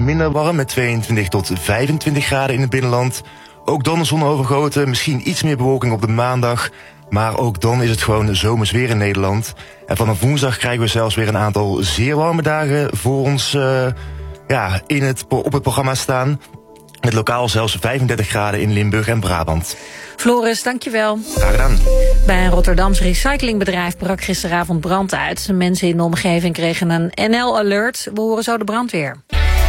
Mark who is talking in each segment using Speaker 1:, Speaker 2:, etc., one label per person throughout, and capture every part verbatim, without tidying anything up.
Speaker 1: minder warm met tweeëntwintig tot vijfentwintig graden in het binnenland. Ook dan zon overgoten, misschien iets meer bewolking op de maandag. Maar ook dan is het gewoon zomers weer in Nederland. En vanaf woensdag krijgen we zelfs weer een aantal zeer warme dagen voor ons uh, ja, in het, op het programma staan. Met lokaal zelfs vijfendertig graden in Limburg en Brabant.
Speaker 2: Floris, dankjewel.
Speaker 1: Graag gedaan.
Speaker 2: Bij een Rotterdams recyclingbedrijf brak gisteravond brand uit. Mensen in de omgeving kregen een N L-alert. We horen zo de brandweer.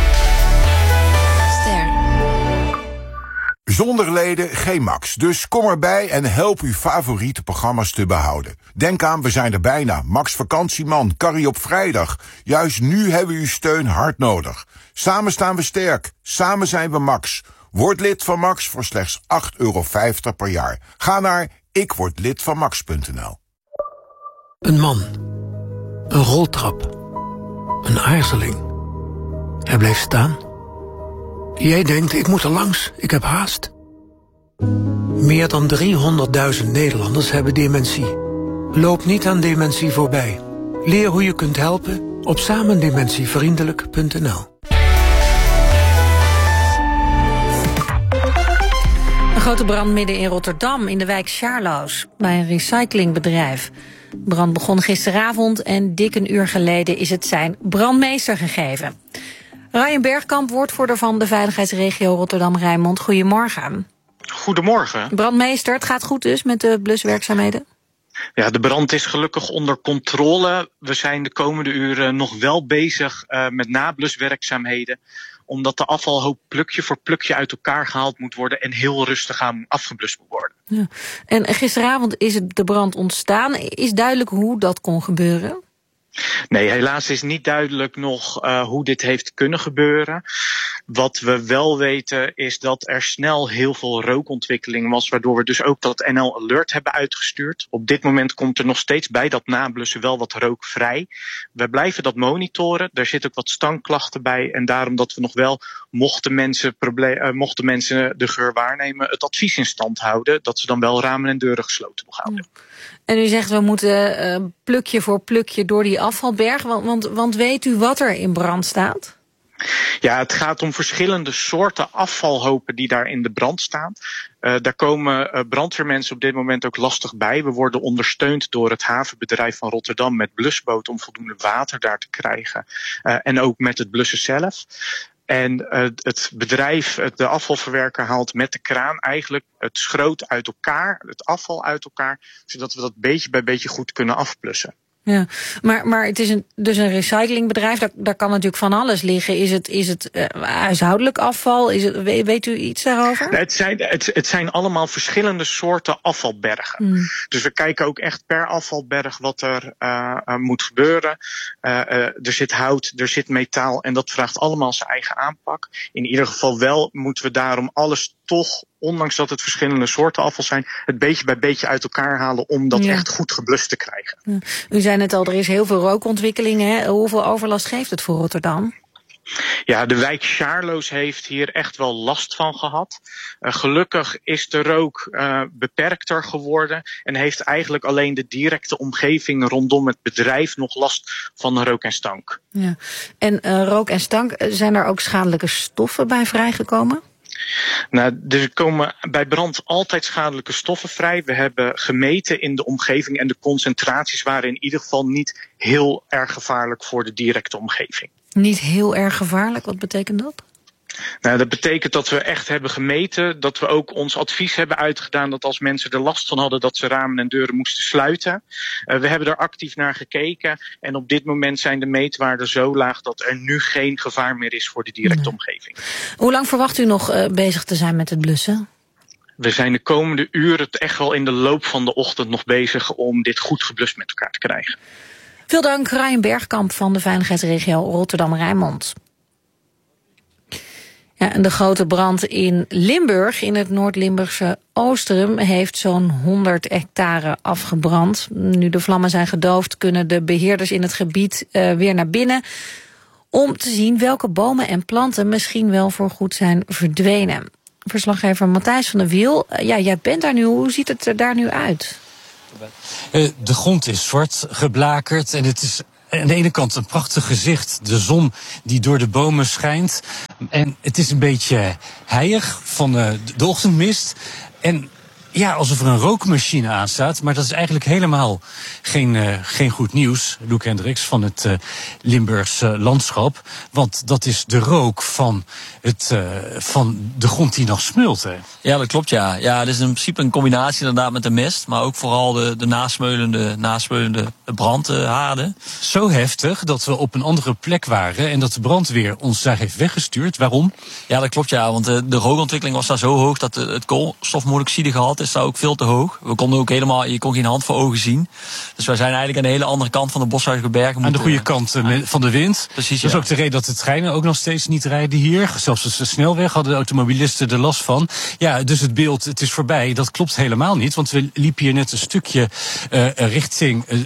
Speaker 2: Ster.
Speaker 3: Zonder leden geen Max. Dus kom erbij en help uw favoriete programma's te behouden. Denk aan, we zijn er bijna. Max Vakantieman, Carrie op vrijdag. Juist nu hebben we uw steun hard nodig. Samen staan we sterk. Samen zijn we Max. Word lid van Max voor slechts acht euro vijftig per jaar. Ga naar ikwordlidvanmax punt n l.
Speaker 4: Een man. Een roltrap. Een aarzeling. Hij bleef staan. Jij denkt, ik moet er langs, ik heb haast. Meer dan driehonderdduizend Nederlanders hebben dementie. Loop niet aan dementie voorbij. Leer hoe je kunt helpen op samendementievriendelijk punt n l.
Speaker 2: Een grote brand midden in Rotterdam, in de wijk Sjaarloos, bij een recyclingbedrijf. De brand begon gisteravond en dik een uur geleden is het zijn brandmeester gegeven. Ryan Bergkamp, woordvoerder van de veiligheidsregio Rotterdam-Rijnmond. Goedemorgen.
Speaker 5: Goedemorgen.
Speaker 2: Brandmeester, het gaat goed dus met de bluswerkzaamheden?
Speaker 5: Ja, de brand is gelukkig onder controle. We zijn de komende uren nog wel bezig uh, met nabluswerkzaamheden, omdat de afvalhoop plukje voor plukje uit elkaar gehaald moet worden en heel rustig aan afgeblust moet worden.
Speaker 2: Ja. En gisteravond is het de brand ontstaan. Is duidelijk hoe dat kon gebeuren?
Speaker 5: Nee, helaas is niet duidelijk nog uh, hoe dit heeft kunnen gebeuren. Wat we wel weten is dat er snel heel veel rookontwikkeling was, waardoor we dus ook dat N L-alert hebben uitgestuurd. Op dit moment komt er nog steeds bij dat nablussen wel wat rook vrij. We blijven dat monitoren. Er zitten ook wat stankklachten bij. En daarom dat we nog wel, mochten mensen, probleem, uh, mochten mensen de geur waarnemen, het advies in stand houden dat ze dan wel ramen en deuren gesloten mogen houden.
Speaker 2: En u zegt we moeten uh, plukje voor plukje door die afvalberg. Want, want, want weet u wat er in brand staat?
Speaker 5: Ja, het gaat om verschillende soorten afvalhopen die daar in de brand staan. Uh, daar komen uh, brandweermensen op dit moment ook lastig bij. We worden ondersteund door het havenbedrijf van Rotterdam met blusboot om voldoende water daar te krijgen. Uh, en ook met het blussen zelf. En uh, het bedrijf, de afvalverwerker, haalt met de kraan eigenlijk het schroot uit elkaar, het afval uit elkaar, zodat we dat beetje bij beetje goed kunnen afblussen.
Speaker 2: Ja, maar, maar het is een, dus een recyclingbedrijf, daar, daar kan natuurlijk van alles liggen. Is het, is het uh, huishoudelijk afval? Is het, weet u iets daarover?
Speaker 5: Het zijn, het, het zijn allemaal verschillende soorten afvalbergen. Hmm. Dus we kijken ook echt per afvalberg wat er uh, uh, moet gebeuren. Uh, uh, er zit hout, er zit metaal en dat vraagt allemaal zijn eigen aanpak. In ieder geval wel moeten we daarom alles toch, ondanks dat het verschillende soorten afval zijn, het beetje bij beetje uit elkaar halen om dat ja. echt goed geblust te krijgen.
Speaker 2: Ja. U zei net al, er is heel veel rookontwikkeling. Hè? Hoeveel overlast geeft het voor Rotterdam?
Speaker 5: Ja, de wijk Sjaarloos heeft hier echt wel last van gehad. Uh, gelukkig is de rook uh, beperkter geworden en heeft eigenlijk alleen de directe omgeving rondom het bedrijf nog last van rook en stank.
Speaker 2: Ja. En uh, rook en stank, zijn er ook schadelijke stoffen bij vrijgekomen?
Speaker 5: Nou, er komen bij brand altijd schadelijke stoffen vrij. We hebben gemeten in de omgeving en de concentraties waren in ieder geval niet heel erg gevaarlijk voor de directe omgeving.
Speaker 2: Niet heel erg gevaarlijk, wat betekent dat?
Speaker 5: Nou, dat betekent dat we echt hebben gemeten, dat we ook ons advies hebben uitgedaan dat als mensen er last van hadden dat ze ramen en deuren moesten sluiten. Uh, we hebben er actief naar gekeken en op dit moment zijn de meetwaarden zo laag dat er nu geen gevaar meer is voor de directe nee. omgeving.
Speaker 2: Hoe lang verwacht u nog uh, bezig te zijn met het blussen?
Speaker 5: We zijn de komende uren echt wel in de loop van de ochtend nog bezig om dit goed geblust met elkaar te krijgen.
Speaker 2: Veel dank, Ryan Bergkamp van de veiligheidsregio Rotterdam-Rijnmond. Ja, en de grote brand in Limburg, in het Noord-Limburgse Oosterum, heeft zo'n honderd hectare afgebrand. Nu de vlammen zijn gedoofd, kunnen de beheerders in het gebied uh, weer naar binnen om te zien welke bomen en planten misschien wel voorgoed zijn verdwenen. Verslaggever Matthijs van der Wiel, uh, ja, jij bent daar nu. Hoe ziet het er daar nu uit?
Speaker 6: Uh, de grond is zwart geblakerd en het is aan de ene kant een prachtig gezicht. De zon die door de bomen schijnt. En het is een beetje heilig van uh, de ochtendmist. En ja, alsof er een rookmachine aanstaat. Maar dat is eigenlijk helemaal geen, uh, geen goed nieuws, Loek Hendricks, van het uh, Limburgs uh, landschap. Want dat is de rook van, het, uh, van de grond die nog smult. Hè?
Speaker 7: Ja, dat klopt, ja. Ja, het is in principe een combinatie inderdaad met de mist. Maar ook vooral de, de nasmeulende, nasmeulende brandhaarden.
Speaker 6: Zo heftig dat we op een andere plek waren en dat de brandweer ons daar heeft weggestuurd. Waarom?
Speaker 7: Ja, dat klopt, ja. Want de, de rookontwikkeling was daar zo hoog dat de, het koolstofmonoxidegehalte is daar ook veel te hoog. We konden ook helemaal, je kon geen hand voor ogen zien. Dus wij zijn eigenlijk aan de hele andere kant van de Boshuidige Bergen.
Speaker 6: Aan de goede kant uh, van de wind.
Speaker 7: Precies,
Speaker 6: dat is
Speaker 7: ja.
Speaker 6: ook de reden dat de treinen ook nog steeds niet rijden hier. Zelfs de snelweg hadden de automobilisten er last van. Ja, dus het beeld, het is voorbij. Dat klopt helemaal niet. Want we liepen hier net een stukje uh, richting uh,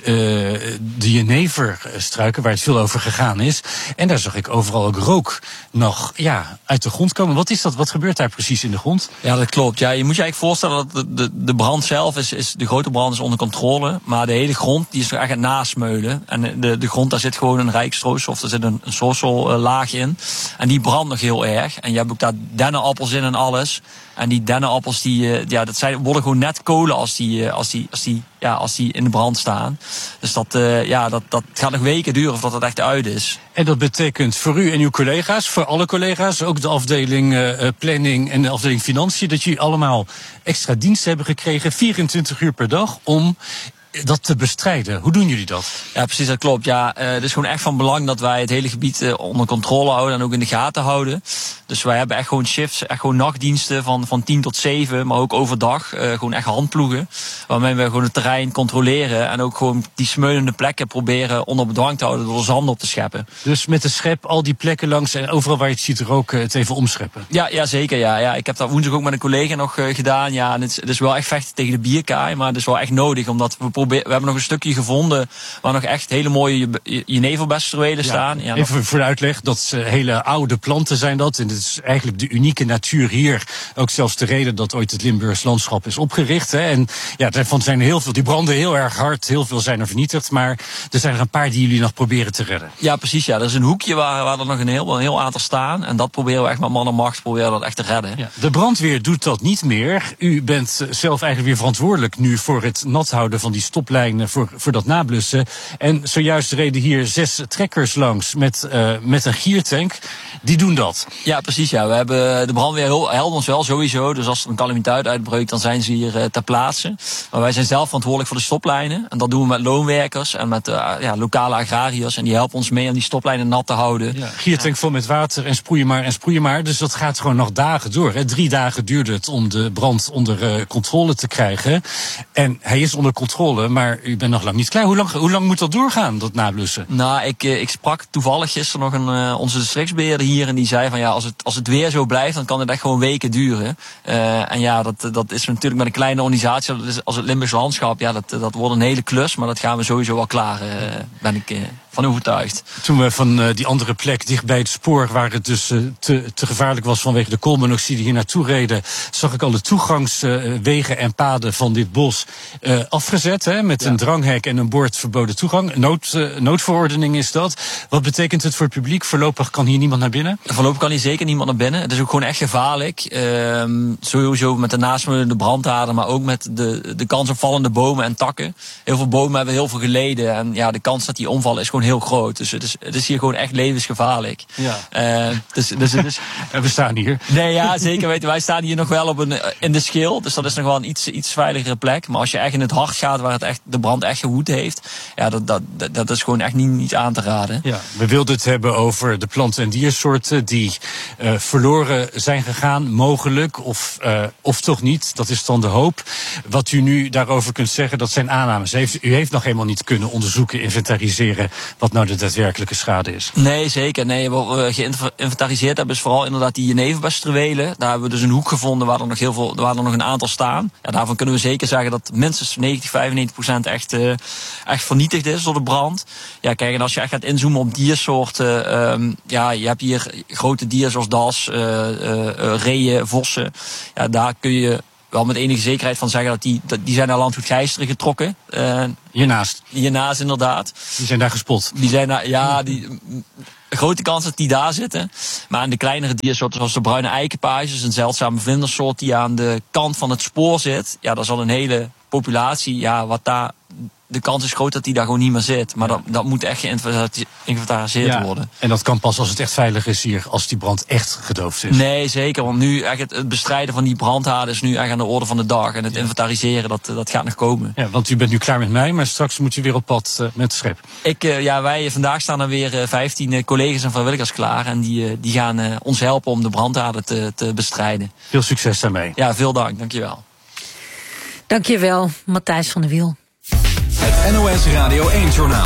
Speaker 6: de Jeneverstruiken, waar het veel over gegaan is. En daar zag ik overal ook rook nog ja, uit de grond komen. Wat is dat? Wat gebeurt daar precies in de grond?
Speaker 7: Ja, dat klopt. Ja, je moet je eigenlijk voorstellen dat de, de, de brand zelf is, is, de grote brand is onder controle. Maar de hele grond die is er echt aan het nasmeulen. En de, de grond, daar zit gewoon een rijk stroosstof. Daar zit een, een stoorsel in. En die brandt nog heel erg. En je hebt ook daar dennenappels in en alles. En die dennenappels, die, ja, dat zijn, worden gewoon net kolen als die, als die, als die, ja, als die in de brand staan. Dus dat, uh, ja, dat, dat gaat nog weken duren voordat het echt uit is.
Speaker 6: En dat betekent voor u en uw collega's, voor alle collega's, ook de afdeling uh, planning en de afdeling financiën, dat jullie allemaal extra diensten hebben gekregen, vierentwintig uur per dag, om dat te bestrijden. Hoe doen jullie dat?
Speaker 7: Ja, precies, dat klopt. Ja, uh, het is gewoon echt van belang dat wij het hele gebied uh, onder controle houden en ook in de gaten houden. Dus wij hebben echt gewoon shifts, echt gewoon nachtdiensten van, van tien tot zeven, maar ook overdag. Uh, gewoon echt handploegen, waarmee we gewoon het terrein controleren en ook gewoon die smeulende plekken proberen onder bedwang te houden door zand op te scheppen.
Speaker 6: Dus met de schep al die plekken langs en overal waar je het ziet roken, het even omscheppen?
Speaker 7: Ja, ja zeker. Ja. Ja, ik heb dat woensdag ook met een collega nog uh, gedaan. Ja, en het is, het is wel echt vechten tegen de bierkaai, maar het is wel echt nodig, omdat we We hebben nog een stukje gevonden waar nog echt hele mooie jeneverbestruelen staan.
Speaker 6: Ja, even nog voor de uitleg, dat uh, hele oude planten zijn dat. En het is eigenlijk de unieke natuur hier. Ook zelfs de reden dat ooit het Limburgs landschap is opgericht. Hè. En ja, daarvan zijn er heel veel, die branden heel erg hard. Heel veel zijn er vernietigd. Maar er zijn er een paar die jullie nog proberen te redden.
Speaker 7: Ja, precies. Ja. Er is een hoekje waar, waar er nog een heel, een heel aantal staan. En dat proberen we echt met man en macht proberen dat echt te redden.
Speaker 6: Ja. De brandweer doet dat niet meer. U bent zelf eigenlijk weer verantwoordelijk nu voor het nat houden van die stoplijen voor, voor dat nablussen. En zojuist reden hier zes trekkers langs met, uh, met een giertank. Die doen dat.
Speaker 7: Ja, precies. Ja. We hebben de brandweer helpt ons wel sowieso. Dus als er een calamiteit uitbreekt, dan zijn ze hier uh, ter plaatse. Maar wij zijn zelf verantwoordelijk voor de stoplijnen. En dat doen we met loonwerkers en met uh, ja, lokale agrariërs. En die helpen ons mee om die stoplijnen nat te houden.
Speaker 6: Ja. Giertank vol met water en sproeien maar en sproeien maar. Dus dat gaat gewoon nog dagen door. Hè. Drie dagen duurde het om de brand onder uh, controle te krijgen. En hij is onder controle, maar u bent nog lang niet klaar. Hoe lang, hoe lang moet dat doorgaan, dat nablussen?
Speaker 7: Nou, ik, ik sprak toevallig gisteren nog een, uh, onze districtsbeheerder hier. En die zei van ja, als het, als het weer zo blijft, dan kan het echt gewoon weken duren. Uh, en ja, dat, dat is natuurlijk met een kleine organisatie. Dat is, als het Limburgs landschap, ja, dat, dat wordt een hele klus. Maar dat gaan we sowieso wel klaar, uh, ben ik uh, van overtuigd.
Speaker 6: Toen we van uh, die andere plek, dicht bij het spoor, waar het dus uh, te, te gevaarlijk was vanwege de koolmonoxide, hier naartoe reden, zag ik al de toegangswegen uh, en paden van dit bos uh, afgezet. Hè, met ja. een dranghek en een bord verboden toegang. Nood, uh, noodverordening is dat. Wat betekent het voor het publiek? Voorlopig kan hier niemand naar binnen?
Speaker 7: Voorlopig kan hier zeker niemand naar binnen. Het is ook gewoon echt gevaarlijk. Uh, sowieso met de nasmeulende brandhaarden, maar ook met de, de kans op vallende bomen en takken. Heel veel bomen hebben heel veel geleden. En ja, de kans dat die omvallen is gewoon heel groot. Dus het is, het is hier gewoon echt levensgevaarlijk.
Speaker 6: Ja.
Speaker 7: Uh, dus, dus, dus,
Speaker 6: en we staan hier.
Speaker 7: Nee, ja, zeker weten. Wij staan hier nog wel op een, in de schil. Dus dat is nog wel een iets, iets veiligere plek. Maar als je echt in het hart gaat, waar het echt, de brand echt gewoed heeft, ja, dat, dat, dat is gewoon echt niet, niet aan te raden.
Speaker 6: Ja, we wilden het hebben over de planten- en diersoorten die uh, verloren zijn gegaan, mogelijk, of, uh, of toch niet. Dat is dan de hoop. Wat u nu daarover kunt zeggen, dat zijn aannames. Heeft, u heeft nog helemaal niet kunnen onderzoeken, inventariseren wat nou de daadwerkelijke schade is.
Speaker 7: Nee, zeker. Nee, wat we geïnventariseerd hebben is vooral inderdaad die jeneverbestruelen. Daar hebben we dus een hoek gevonden waar er nog heel veel, waar er nog een aantal staan. Ja, daarvan kunnen we zeker zeggen dat minstens negentig, vijfennegentig procent echt, uh, echt vernietigd is door de brand. Ja, kijk, en als je echt gaat inzoomen op diersoorten, um, ja, je hebt hier grote dieren zoals das, uh, uh, uh, reeën, vossen. Ja, daar kun je wel met enige zekerheid van zeggen dat die, dat, die zijn naar Landgoed Gijsteren getrokken. Uh,
Speaker 6: Hiernaast?
Speaker 7: Hiernaast, inderdaad.
Speaker 6: Die zijn daar gespot?
Speaker 7: Die zijn daar, ja, die... grote kans dat die daar zitten. Maar aan de kleinere diersoorten, zoals de bruine eikenpages, een zeldzame vlindersoort die aan de kant van het spoor zit. Ja, dat is al een hele populatie. Ja, wat daar. De kans is groot dat die daar gewoon niet meer zit. Maar dat, dat moet echt geïnventariseerd ja, worden.
Speaker 6: En dat kan pas als het echt veilig is hier, als die brand echt gedoofd is.
Speaker 7: Nee, zeker. Want nu echt het, het bestrijden van die brandhaarden is nu echt aan de orde van de dag. En het ja. inventariseren, dat, dat gaat nog komen.
Speaker 6: Ja, want u bent nu klaar met mij, maar straks moet u weer op pad uh, met de schep.
Speaker 7: Ik, uh, ja, wij, vandaag staan er weer uh, vijftien uh, collega's en vrijwilligers klaar. En die, uh, die gaan uh, ons helpen om de brandhaarden te, te bestrijden.
Speaker 6: Veel succes daarmee.
Speaker 7: Ja, veel dank. Dankjewel.
Speaker 2: Dankjewel, Matthijs van der Wiel.
Speaker 8: Het N O S Radio één-journaal.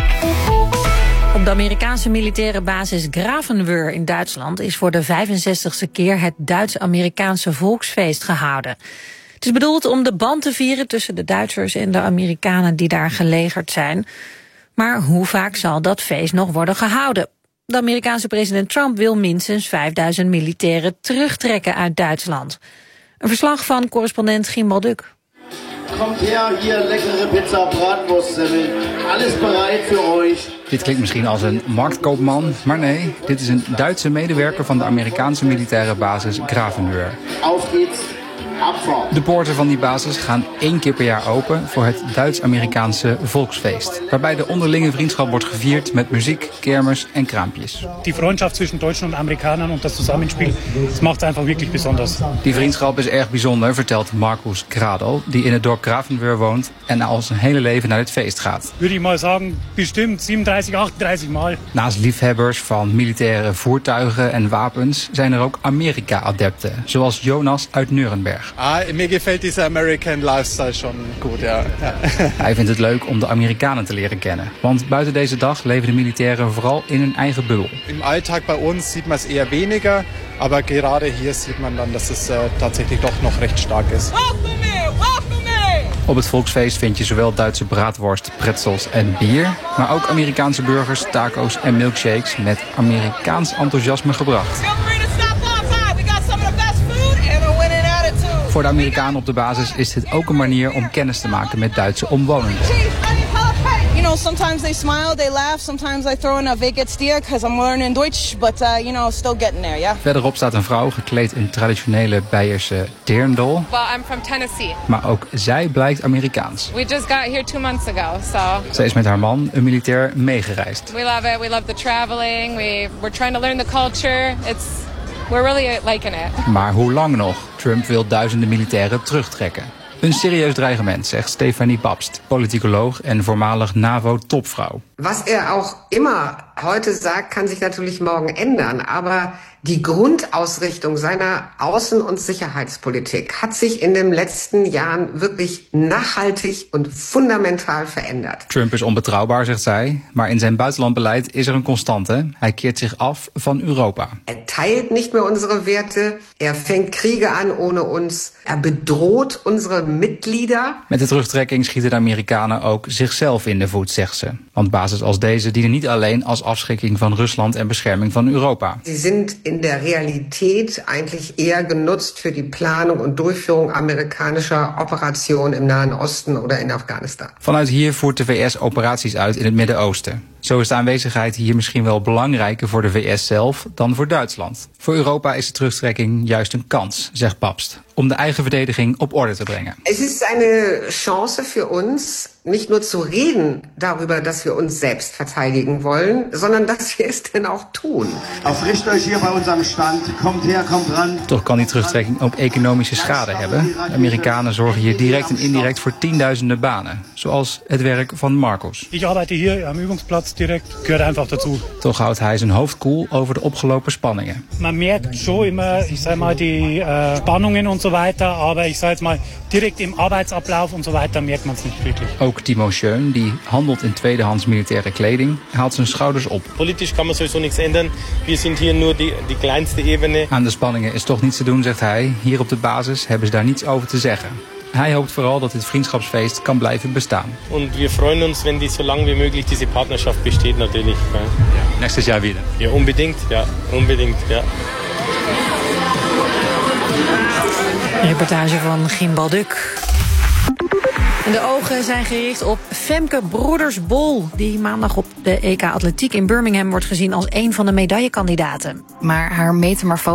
Speaker 2: Op de Amerikaanse militaire basis Grafenwöhr in Duitsland is voor de vijfenzestigste keer het Duits-Amerikaanse volksfeest gehouden. Het is bedoeld om de band te vieren tussen de Duitsers en de Amerikanen die daar gelegerd zijn. Maar hoe vaak zal dat feest nog worden gehouden? De Amerikaanse president Trump wil minstens vijfduizend militairen terugtrekken uit Duitsland. Een verslag van correspondent Gimbal Duk.
Speaker 9: Komt her, hier lekkere pizza, braadworstsemmel. Alles bereid voor euch.
Speaker 10: Dit klinkt misschien als een marktkoopman, maar nee, dit is een Duitse medewerker van de Amerikaanse militaire basis Grafenwöhr.
Speaker 9: Auf geht's.
Speaker 10: De poorten van die basis gaan één keer per jaar open voor het Duits-Amerikaanse volksfeest. Waarbij de onderlinge vriendschap wordt gevierd met muziek, kermis en kraampjes.
Speaker 11: Die vriendschap tussen Deutschen en Amerikanern en dat Zusammenspiel, dat maakt het einfach wirklich besonders.
Speaker 10: Die vriendschap is erg bijzonder, vertelt Markus Gradl, die in het dorp Grafenwöhr woont en al zijn hele leven naar dit feest gaat.
Speaker 11: Würde ich mal sagen, bestimmt zevenendertig, achtendertig Mal.
Speaker 10: Naast liefhebbers van militaire voertuigen en wapens zijn er ook Amerika-adepten, zoals Jonas uit Nuremberg.
Speaker 12: Ah, mir gefällt dieser American Lifestyle schon goed, ja. ja.
Speaker 10: Hij vindt het leuk om de Amerikanen te leren kennen. Want buiten deze dag leven de militairen vooral in hun eigen bubbel.
Speaker 12: Im Alltag bei uns sieht man es eher weniger, aber gerade hier sieht man dann, dass es uh, tatsächlich doch noch recht stark ist.
Speaker 10: Op het volksfeest vind je zowel Duitse braadworst, pretzels en bier, maar ook Amerikaanse burgers, taco's en milkshakes met Amerikaans enthousiasme gebracht. Voor de Amerikanen op de basis is dit ook een manier om kennis te maken met Duitse omwonenden.
Speaker 13: You know, sometimes they smile, they laugh, sometimes I throw in a "Wie geht's dir?" because I'm learning Deutsch, but uh, you know, still getting there, yeah.
Speaker 10: Verderop staat een vrouw gekleed in traditionele Beierse dirndl.
Speaker 14: Well, I'm from Tennessee.
Speaker 10: Maar ook zij blijkt Amerikaans.
Speaker 14: We just got here two months ago, so.
Speaker 10: Zij is met haar man, een militair, meegereisd.
Speaker 14: We love it. We love the traveling. We we're trying to learn the culture. It's we're really liking it.
Speaker 10: Maar hoe lang nog? Trump wil duizenden militairen terugtrekken. Een serieus dreigement, zegt Stefanie Babst, politicoloog en voormalig NAVO-topvrouw.
Speaker 15: Was er auch immer heute sagt, kann sich natürlich morgen ändern. Aber die Grundausrichtung seiner Außen- und Sicherheitspolitik hat sich in den letzten Jahren wirklich nachhaltig und fundamental verändert.
Speaker 10: Trump is onbetrouwbaar, zegt zij, maar in zijn buitenlandbeleid is er een constante. Hij keert zich af van Europa.
Speaker 15: Er teilt nicht mehr unsere Werte, er fängt Kriege an ohne uns, er bedroht unsere Mitglieder.
Speaker 10: Met de terugtrekking schieten de Amerikanen ook zichzelf in de voet, zegt ze. Want bases als deze dienen niet alleen als afschrikking van Rusland en bescherming van Europa.
Speaker 15: Sie sind in der Realität eigentlich eher genutzt für die Planung und Durchführung amerikanischer Operationen im Nahen Osten oder in Afghanistan.
Speaker 10: Vanuit hier voert de V S operaties uit in het Midden-Oosten. Zo is de aanwezigheid hier misschien wel belangrijker voor de V S zelf dan voor Duitsland. Voor Europa is de terugtrekking juist een kans, zegt Babst, om de eigen verdediging op orde te brengen.
Speaker 15: Es ist eine Chance für uns, nicht nur zu reden darüber, dass wir uns selbst verteidigen wollen, sondern dass wir es denn auch tun.
Speaker 9: Aufricht euch hier bei unserem stand. Kommt her, kommt ran.
Speaker 10: Toch kan die terugtrekking ook economische schade hebben. De Amerikanen zorgen hier direct en indirect voor tienduizenden banen, zoals het werk van Markus.
Speaker 11: Ik arbeite hier am Übungsplatz direkt, gehört einfach dazu.
Speaker 10: Toch houdt hij zijn hoofd koel over de opgelopen spanningen.
Speaker 11: Man merkt schon immer, ich sag mal, die uh, Spannungen und so weiter, aber ich sag jetzt mal, direkt im Arbeitsablauf und so weiter merkt man es nicht wirklich.
Speaker 10: Ook Timo Schön, die handelt in tweedehands militaire kleding, haalt zijn schouders op.
Speaker 16: Politisch kan man sowieso niks ändern. Wir sind hier nur die, die kleinste Ebene.
Speaker 10: Aan de spanningen is toch niets te doen, zegt hij. Hier op de basis hebben ze daar niets over te zeggen. Hij hoopt vooral dat dit vriendschapsfeest kan blijven bestaan.
Speaker 16: Und wir freuen uns, wenn die so lang wie möglich diese Partnerschaft besteht, natürlich. Ja.
Speaker 10: Nächstes Jahr wieder.
Speaker 16: Ja, unbedingt, ja, unbedingt, ja.
Speaker 2: Een reportage van Gimbal Duk. En de ogen zijn gericht op Femke Broeders-Bol, die maandag op de E K Atletiek in Birmingham wordt gezien als een van de medaillekandidaten.
Speaker 17: Maar haar metamorfose